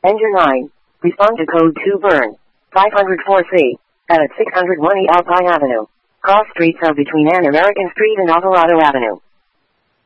Engine 9. Respond to code 2 burn. 504C. At 601 E Alpine Avenue. Cross streets are between An American Street and Alvarado Avenue.